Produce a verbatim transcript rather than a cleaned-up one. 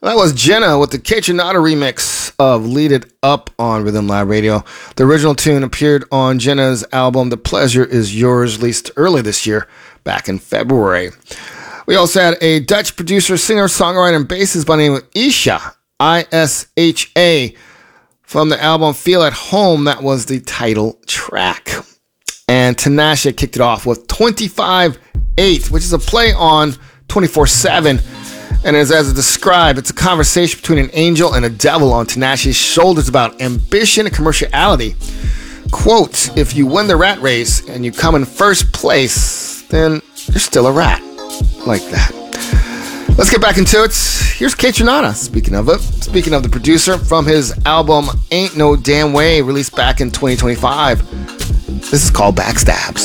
That was Jenna with the Kaytranada remix of Lead It Up on Rhythm Lab Radio. The original tune appeared on Jenna's album The Pleasure Is Yours, released early this year, back in February. We also had a Dutch producer, singer, songwriter, and bassist by the name of Isha, I S H A, from the album Feel at Home. That was the title track. And Tinashe kicked it off with twenty-five eight, which is a play on twenty-four seven. And as, as described, it's a conversation between an angel and a devil on Tinashe's shoulders about ambition and commerciality. Quote, if you win the rat race and you come in first place, then you're still a rat. Like that. Let's get back into it. Here's Kaytranada, speaking of it. Speaking of the producer, from his album Ain't No Damn Way, released back in twenty twenty-five. This is called Backstabs.